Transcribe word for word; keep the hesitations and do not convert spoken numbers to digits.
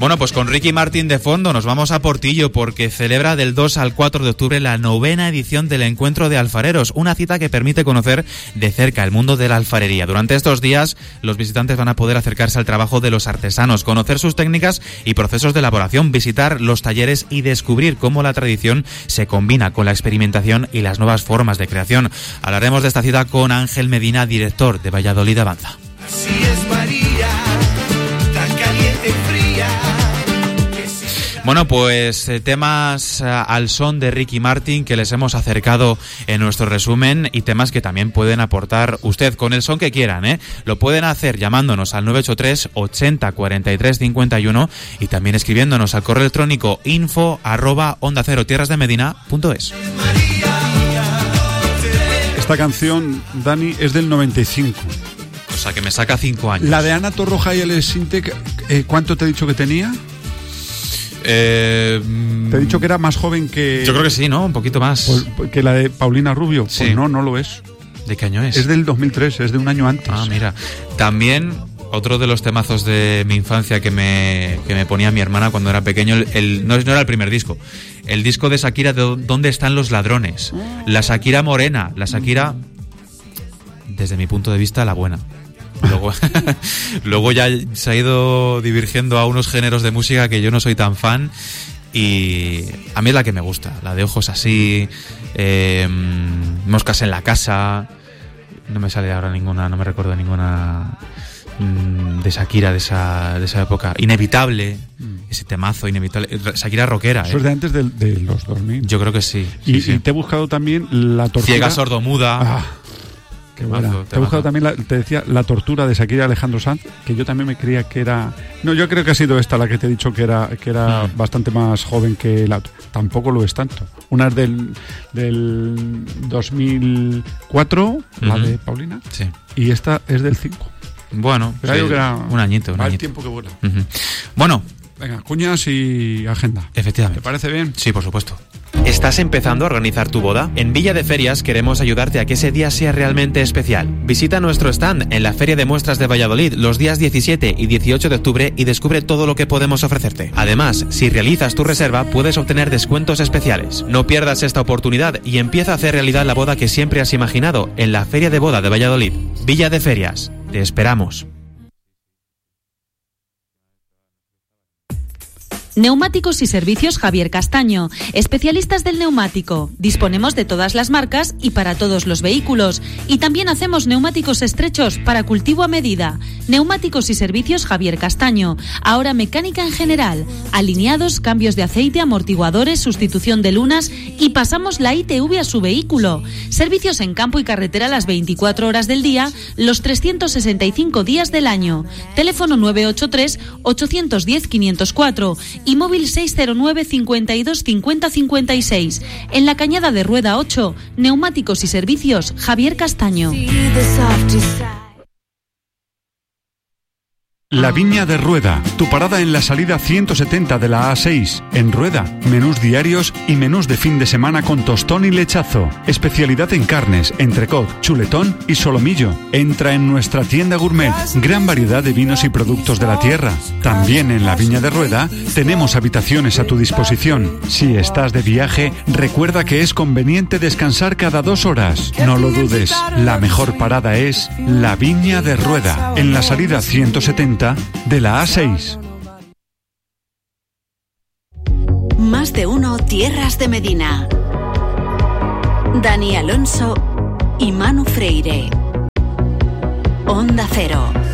Bueno, pues con Ricky Martin de fondo nos vamos a Portillo porque celebra del dos al cuatro de octubre la novena edición del Encuentro de Alfareros, una cita que permite conocer de cerca el mundo de la alfarería. Durante estos días los visitantes van a poder acercarse al trabajo de los artesanos, conocer sus técnicas y procesos de elaboración, visitar los talleres y descubrir cómo la tradición se combina con la experimentación y las nuevas formas de creación. Hablaremos de esta cita con Ángel Medina, director de Valladolid Avanza. Así es María, tan caliente y fría. Bueno, pues eh, temas eh, al son de Ricky Martin que les hemos acercado en nuestro resumen y temas que también pueden aportar usted con el son que quieran, ¿eh? Lo pueden hacer llamándonos al nueve ocho tres ochenta cuarenta y tres cincuenta y uno y también escribiéndonos al correo electrónico info arroba onda cero tierras de medina punto es. Esta canción, Dani, es del noventa y cinco. O sea, que me saca cinco años. La de Ana Torroja y el Sinte, eh, ¿cuánto te he dicho que tenía? Eh, Te he dicho que era más joven que... Yo creo que sí, ¿no? Un poquito más. Pues, que la de Paulina Rubio. Sí. Pues no, no lo es. ¿De qué año es? Es del dos mil tres, es de un año antes. Ah, mira. También otro de los temazos de mi infancia que me, que me ponía mi hermana cuando era pequeño, el, el, no, no era el primer disco, el disco de Shakira de ¿Dónde están los ladrones? La Shakira morena, la Shakira, desde mi punto de vista, la buena. Luego, luego ya se ha ido divergiendo a unos géneros de música que yo no soy tan fan y a mí es la que me gusta, la de ojos así, eh, moscas en la casa, no me sale ahora ninguna, no me recuerdo ninguna de Shakira de esa, de esa época, Inevitable, ese temazo Inevitable, Shakira rockera. Eso es ¿eh? de antes de, de los dos mil. Yo creo que sí. Y, sí, sí. y te he buscado también la tortura. Ciega sordomuda. Ah. Qué buena. Temazo, Te he buscado también, la, te decía, La tortura de Shakira y Alejandro Sanz, que yo también me creía que era... No, yo creo que ha sido esta la que te he dicho que era, que era mm. bastante más joven que la otra. Tampoco lo es tanto. Una es del, del dos mil cuatro, mm-hmm. la de Paulina, sí. Y esta es del cinco. Bueno, pero sí, digo que era un añito. Un va añito. el tiempo que vuela. Uh-huh. Bueno. Venga, cuñas y agenda. Efectivamente. ¿Te parece bien? Sí, por supuesto. ¿Estás empezando a organizar tu boda? En Villa de Ferias queremos ayudarte a que ese día sea realmente especial. Visita nuestro stand en la Feria de Muestras de Valladolid los días diecisiete y dieciocho de octubre y descubre todo lo que podemos ofrecerte. Además, si realizas tu reserva, puedes obtener descuentos especiales. No pierdas esta oportunidad y empieza a hacer realidad la boda que siempre has imaginado en la Feria de Boda de Valladolid. Villa de Ferias. Te esperamos. Neumáticos y Servicios Javier Castaño, especialistas del neumático. Disponemos de todas las marcas y para todos los vehículos. Y también hacemos neumáticos estrechos para cultivo a medida. Neumáticos y Servicios Javier Castaño. Ahora mecánica en general. Alineados, cambios de aceite, amortiguadores, sustitución de lunas y pasamos la I T V a su vehículo. Servicios en campo y carretera las veinticuatro horas del día, los trescientos sesenta y cinco días del año. Teléfono nueve ocho tres, ocho uno cero, cinco cero cuatro y móvil seis cero nueve, cincuenta y dos, cincuenta, cincuenta y seis. En la Cañada de Rueda ocho, Neumáticos y Servicios Javier Castaño. La Viña de Rueda, tu parada en la salida ciento setenta de la A seis. En Rueda, menús diarios y menús de fin de semana con tostón y lechazo. Especialidad en carnes, entrecot, chuletón y solomillo. Entra en nuestra tienda gourmet. Gran variedad de vinos y productos de la tierra. También en la Viña de Rueda tenemos habitaciones a tu disposición. Si estás de viaje, recuerda que es conveniente descansar cada dos horas. No lo dudes, la mejor parada es la Viña de Rueda, en la salida ciento setenta de la A seis. Más de uno Tierras de Medina. Dani Alonso y Manu Freire. Onda Cero.